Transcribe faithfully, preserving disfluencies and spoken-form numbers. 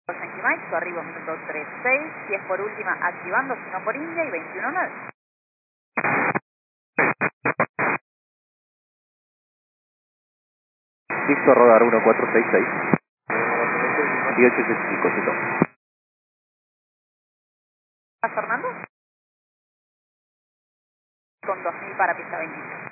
Yankee Mike, su arribo minuto tres seis, si es por última activando, si no por India, y veintiuno nueve. Listo, rodar uno cuatro seis seis. dieciocho ochenta y cinco, ciento. ¿Fernando? Con dos mil para pista veintitrés.